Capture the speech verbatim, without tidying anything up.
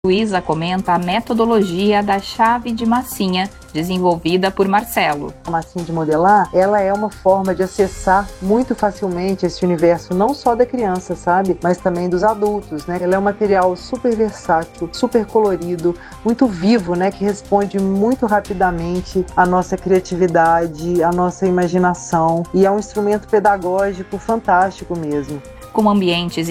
Luísa comenta a metodologia da chave de massinha, desenvolvida por Marcelo. A massinha de modelar, ela é uma forma de acessar muito facilmente esse universo, não só da criança, sabe? Mas também dos adultos, né? Ela é um material super versátil, super colorido, muito vivo, né? Que responde muito rapidamente à nossa criatividade, à nossa imaginação. E é um instrumento pedagógico fantástico mesmo. Com ambientes